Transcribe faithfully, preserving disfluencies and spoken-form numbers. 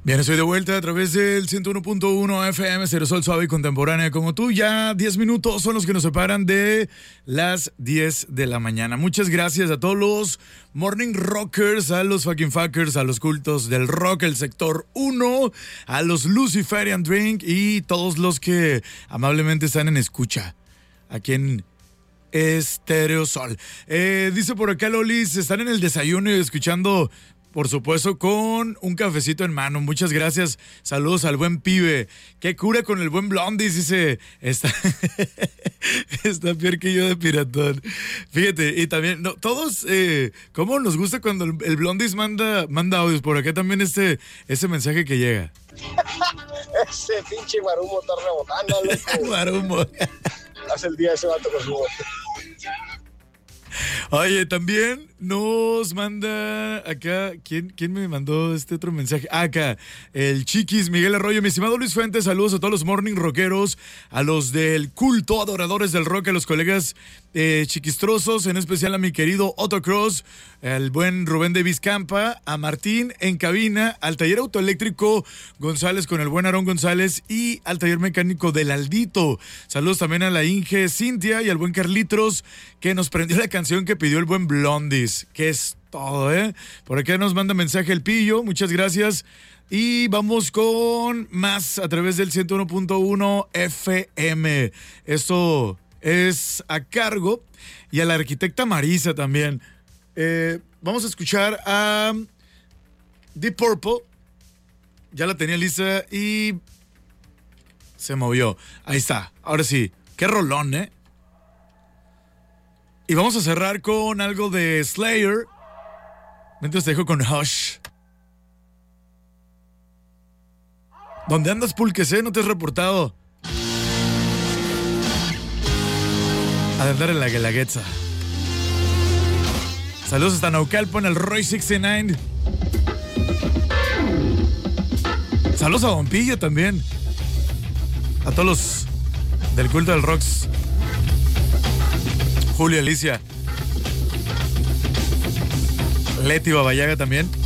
Bien, estoy de vuelta a través del ciento uno punto uno F M, Cero Sol Suave y Contemporánea como tú. Ya diez minutos son los que nos separan de las diez de la mañana. Muchas gracias a todos los Morning Rockers, a los Fucking Fuckers, a los cultos del rock, el sector uno, a los Luciferian Drink y todos los que amablemente están en escucha aquí en Estéreo Sol. Eh, dice por acá Lolis, están en el desayuno y escuchando... Por supuesto, con un cafecito en mano. Muchas gracias. Saludos al buen pibe. Qué cura con el buen Blondie, dice. Está, está peor que yo de piratón. Fíjate, y también, no, todos, eh, ¿cómo nos gusta cuando el, el Blondie manda, manda audios? Por acá también este, ese mensaje que llega. Ese pinche Guarumo está rebotando, loco. Guarumo. Hace el día ese vato con su voz. Oye, también nos manda acá, ¿quién, quién me mandó este otro mensaje? Ah, acá, el Chiquis Miguel Arroyo, mi estimado Luis Fuentes, saludos a todos los morning rockeros, a los del culto, adoradores del rock, a los colegas eh, chiquistrosos, en especial a mi querido Otto Cross, al buen Rubén Davis Campa, a Martín en cabina, al taller autoeléctrico González con el buen Aarón González y al taller mecánico del Aldito. Saludos también a la Inge Cintia y al buen Carlitos, que nos prendió la canción que pidió el buen Blondies, que es todo, ¿eh? Por acá nos manda mensaje el Pillo, muchas gracias. Y vamos con más a través del ciento uno punto uno F M. Esto es a cargo y a la arquitecta Marisa también. Eh, vamos a escuchar a Deep Purple. Ya la tenía lista y se movió. Ahí está, ahora sí. Qué rolón, ¿eh? Y vamos a cerrar con algo de Slayer. Mientras te dejo con Hush. ¿Dónde andas, Pulques, eh? ¿No te has reportado? A de andar en la Guelaguetza. Saludos hasta Naucalpan, el Roy sesenta y nueve. Saludos a Don Pillo también. A todos los del culto del Rocks. Julio Alicia. Leti Babayaga también.